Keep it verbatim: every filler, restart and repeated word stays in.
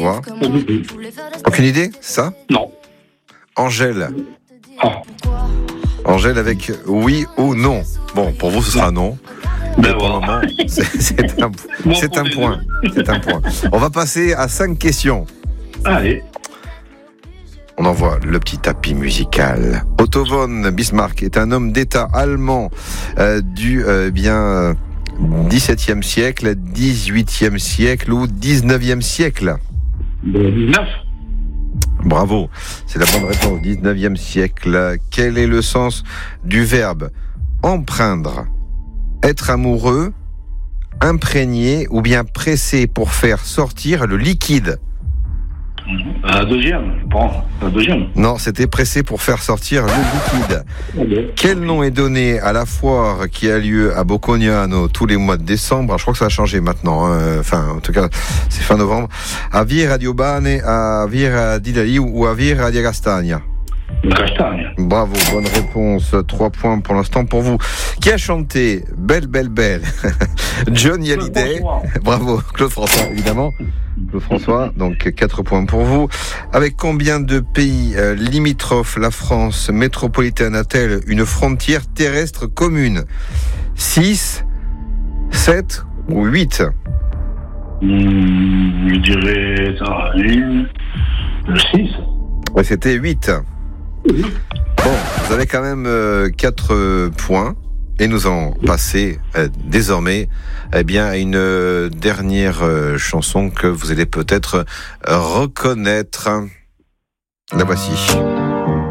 vois. Pas du tout. Aucune idée, ça? Non. Angèle. Ah. Angèle avec oui ou non. Bon, pour vous, ce sera non. Ben Mais pour le voilà. moment, c'est, c'est un, Bon, c'est pour un les point. C'est un point. On va passer à cinq questions. Allez. On envoie le petit tapis musical. Otto von Bismarck est un homme d'État allemand euh, du euh, bien dix-septième siècle, dix-huitième siècle ou dix-neuvième siècle. dix-neuf. Bravo, c'est la bonne réponse. dix-neuvième siècle. Quel est le sens du verbe empreindre? Être amoureux, imprégné ou bien pressé pour faire sortir le liquide? La deuxième, je pense. La deuxième. Non, c'était pressé pour faire sortir le liquide. Okay. Quel nom est donné à la foire qui a lieu à Boccognano tous les mois de décembre? Je crois que ça a changé maintenant. Hein. Enfin, en tout cas, c'est fin novembre. A Vira di Obane, a Vira di Dali ou a Vira di Castagna? Castagne. Bravo, bonne réponse. Trois points pour l'instant pour vous. Qui a chanté Belle, belle, belle? Johnny Hallyday. Bravo, Claude François, évidemment. Claude François, donc quatre points pour vous. Avec combien de pays euh, limitrophes la France métropolitaine a-t-elle une frontière terrestre commune? six, sept ou huit? Mmh, je dirais ça, une, le six. Ouais, c'était huit. Bon, vous avez quand même euh, quatre euh, points. Et nous allons passer euh, désormais eh bien, à une euh, dernière euh, chanson que vous allez peut-être euh, reconnaître. La voici.